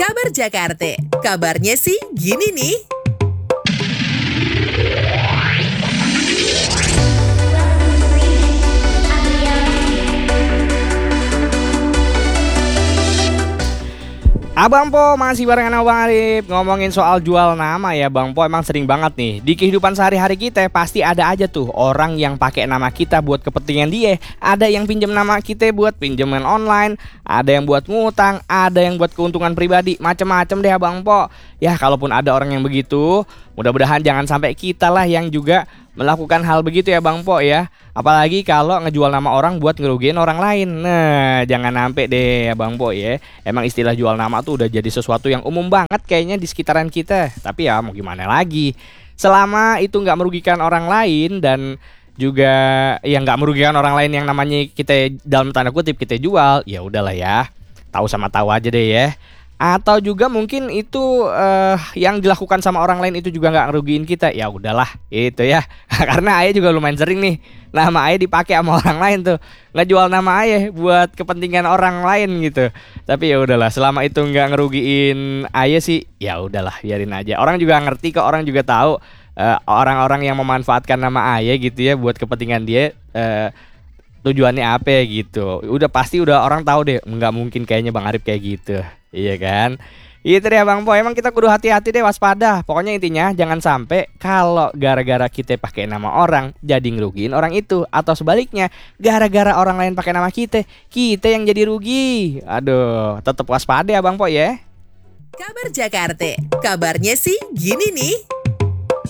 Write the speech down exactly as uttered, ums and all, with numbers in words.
Kabar Jakarta, kabarnya sih gini nih. Abang Po masih barengan Abang Arif. Ngomongin soal jual nama ya Bang Po, emang sering banget nih. Di kehidupan sehari-hari kita pasti ada aja tuh orang yang pakai nama kita buat kepentingan dia. Ada yang pinjam nama kita buat pinjaman online, ada yang buat ngutang, ada yang buat keuntungan pribadi. Macem-macem deh Abang Po. Ya kalaupun ada orang yang begitu, mudah-mudahan jangan sampai kita lah yang juga melakukan hal begitu ya Bang Po ya. Apalagi kalau ngejual nama orang buat ngerugiin orang lain. Nah jangan sampai deh ya Bang Po ya. Emang istilah jual nama tuh udah jadi sesuatu yang umum banget kayaknya di sekitaran kita. Tapi ya mau gimana lagi, selama itu nggak merugikan orang lain dan juga ya nggak merugikan orang lain yang namanya kita dalam tanda kutip kita jual, ya udahlah ya, tahu sama tahu aja deh ya. Atau juga mungkin itu uh, yang dilakukan sama orang lain itu juga nggak ngerugiin kita, ya udahlah itu ya. Karena ayah juga lumayan sering nih nama ayah dipakai sama orang lain tuh, ngejual nama ayah buat kepentingan orang lain gitu. Tapi ya udahlah, selama itu nggak ngerugiin ayah sih, ya udahlah biarin aja. Orang juga ngerti kok, orang juga tahu uh, orang-orang yang memanfaatkan nama ayah gitu ya buat kepentingan dia. Uh, tujuannya apa gitu. Udah pasti udah orang tahu deh, nggak mungkin kayaknya Bang Arif kayak gitu. Iya kan? Itu deh Bang Po, emang kita kudu hati-hati deh, waspada. Pokoknya intinya jangan sampai kalau gara-gara kita pakai nama orang jadi ngerugiin orang itu, atau sebaliknya gara-gara orang lain pakai nama kita, kita yang jadi rugi. Aduh, tetap waspada ya Bang Po ya. Kabar Jakarta, kabarnya sih gini nih.